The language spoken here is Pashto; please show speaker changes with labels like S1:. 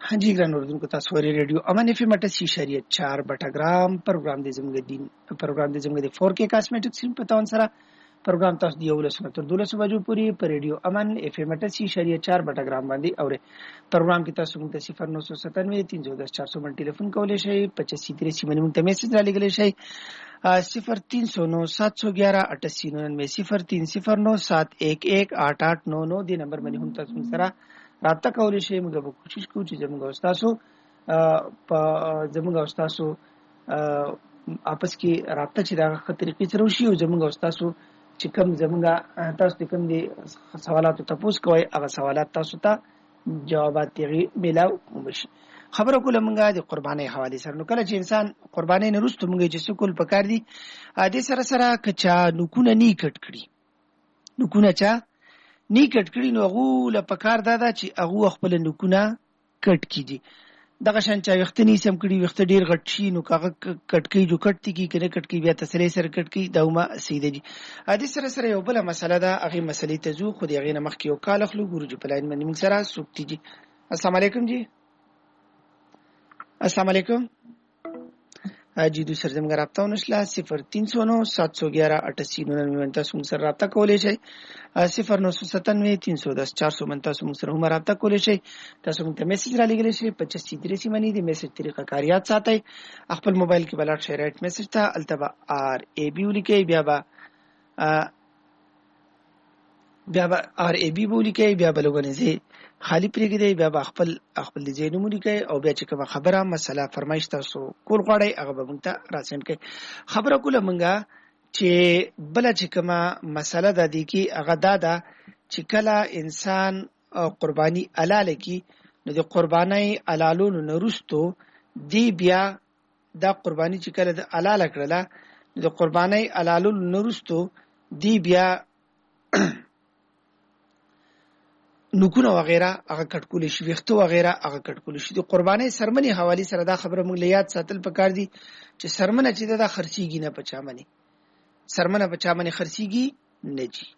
S1: जी ګران اوردونکو تاسو ورې ریډیو امن اف ام 88.4 بټاګرام پروګرام د زموږ دین پروګرام د زموږ د 4K کاسمیټک سیم په تاون سره پروګرام تاسو دی ولسمه تر 12 بجو پورې په ریډیو امن اف ام 88.4 بټاګرام باندې اوري پروګرام کې تاسو موږ ته 0997 310 400 باندې ټلیفون کولای شئ 85 باندې موږ ته میسج را لګولای شئ 0309 711 8899 0309711889 دی نمبر باندې هم تاسو سره رابطه کولای شئ. موږ به کوشش کوو چې زموږ استادو आपस کې رابطه چې دا خطرې سره وشي او زموږ استادو چې کوم زموږ تاسو کوم دي سوالات تاسو کوی هغه سوالات تاسو ته جوابات یې ملاو وشي. خبره کوله موږ د قربانۍ حواله سره نو کله چې انسان قربانۍ نه رسټو موږ چې سکول پکار دي د سره کچا نکونه نه کټ کړي نکونه چا نی کټ کړي نو غوله پکار دادا چې هغه خپل نکونه کټ کیږي دغه شان چا وختنی سم کړي وخت ډیر غټ شي نو کاغه کټ کی جو کټ کی کنه کټ کی بیا تسلی سره کټ کی داومه سیده دي ا دې سره یو بل مسله ده هغه مسلې ته زو خو دې غینه مخ کې یو کال خلو ګورو په لاین باندې موږ سره سوکتی دي. السلام علیکم جی. السلام علیکم جی دوسر زموږ رابطه ونشله 0309 711 8899 تاسو موږ سره رابطه کولای شئ 0997 310 400 تاسو موږ سره هم رابطه کولای شئ. تاسو موږ ته میسج را لګولای شئ 25 باندې د میسج طریقه کاریات ساتي خپل موبایل کې بلټ شئ رائټ میسج ته التبا ار ای بي ولیکئ بیا به ار ای بي ولیکئ بیا بلګونه زی خالی پرېږدئ بیا به خپل د ځای نوم ولیکئ او بیا چې کومه خبره مسله فرمایش تاسو کول غواړئ هغه به موږ ته راسند کړئ. خبره کوله موږ چې بله چې کومه مسله ده دې کې هغه دا ده چې کله انسان قرباني حلاله کړي نو د قربانۍ حلالولو نه وروستو دی بیا دا قرباني چې کله د حلاله کړله نو د قربانۍ حلالولو نه وروستو دی بیا نکونه وغیرہ هغه کټکول شي وختو وغیرہ هغه کټکول شي. د قربانۍ سرمنې حواله سره دا خبره موږ له یاد ساتل پکار دي چې سرمنه چې دا خرسيږي نه پچا منی سرمنه پچا منی خرسيږي نه جي